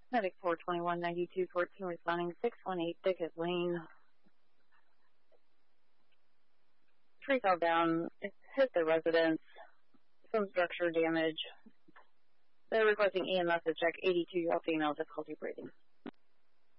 Medic 421-9214 responding 618 Dickett Lane. Tree fell down, it hit the residence, some structure damage. They're requesting EMS to check 82-year-old female, difficulty breathing.